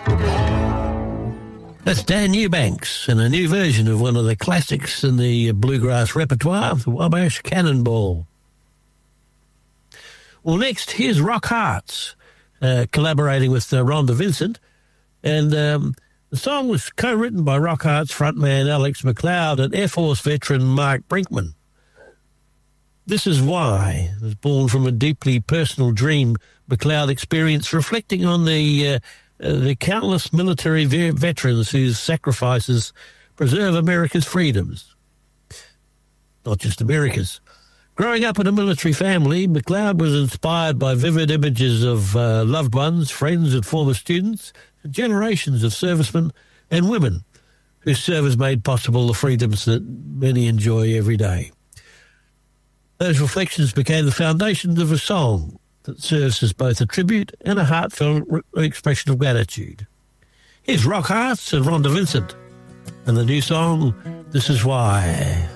That's Dan Eubanks in a new version of one of the classics in the bluegrass repertoire, the Wabash Cannonball. Well, next, here's Rock Hearts, collaborating with Rhonda Vincent. And the song was co-written by Rock Hearts frontman Alex McLeod and Air Force veteran Mark Brinkman. This Is Why was born from a deeply personal dream McLeod experienced reflecting on the countless military veterans whose sacrifices preserve America's freedoms. Not just America's. Growing up in a military family, McLeod was inspired by vivid images of loved ones, friends and former students, and generations of servicemen and women whose service made possible the freedoms that many enjoy every day. Those reflections became the foundations of a song that serves as both a tribute and a heartfelt expression of gratitude. Here's Rock Hearts and Rhonda Vincent and the new song, This Is Why.